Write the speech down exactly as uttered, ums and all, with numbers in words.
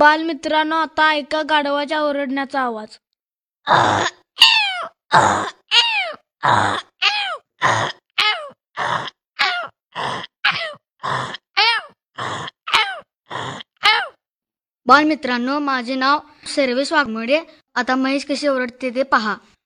बालमित्रांनो, आता ऐका गाढवाच्या ओरडण्याचा आवाज. बालमित्रांनो, माझे नाव सर्वेश वाघमोडे. आता म्हैस कशी ओरडते ते पहा.